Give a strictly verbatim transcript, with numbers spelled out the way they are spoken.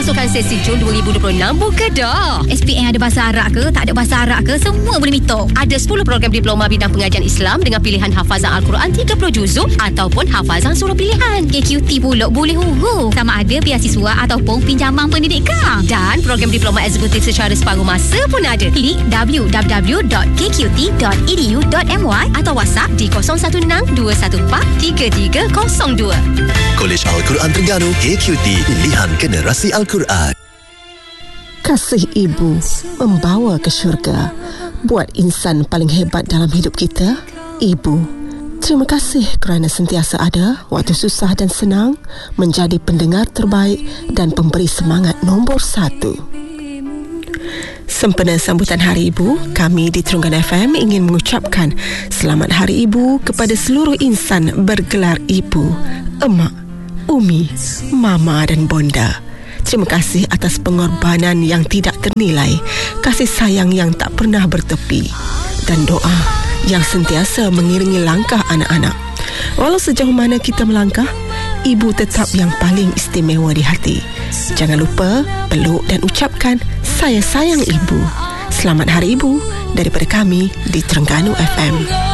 pasukan sesi Jun dua ribu dua puluh enam buka dah. S P N ada bahasa Arab ke, tak ada bahasa Arab ke, semua boleh mitok. Ada sepuluh program diploma bidang pengajian Islam dengan pilihan hafazan Al-Quran tiga puluh juzuk ataupun hafazan surah pilihan. K Q T pula boleh huru sama ada beasiswa ataupun pinjaman pendidikan. Dan program diploma eksekutif secara separuh masa pun ada. Klik w w w dot k q t dot e d u dot m y atau WhatsApp di kosong satu enam dua satu empat tiga tiga kosong dua. Kolej Al-Quran Terengganu K Q T, pilihan generasi Al-Quran. Kasih ibu membawa ke syurga. Buat insan paling hebat dalam hidup kita, ibu. Terima kasih kerana sentiasa ada waktu susah dan senang, menjadi pendengar terbaik dan pemberi semangat nombor satu. Sempena sambutan Hari Ibu, kami di Terengganu F M ingin mengucapkan Selamat Hari Ibu kepada seluruh insan bergelar ibu, emak, umi, mama dan bonda. Terima kasih atas pengorbanan yang tidak ternilai, kasih sayang yang tak pernah bertepi, dan doa yang sentiasa mengiringi langkah anak-anak. Walau sejauh mana kita melangkah, ibu tetap yang paling istimewa di hati. Jangan lupa peluk dan ucapkan saya sayang ibu. Selamat Hari Ibu daripada kami di Terengganu F M.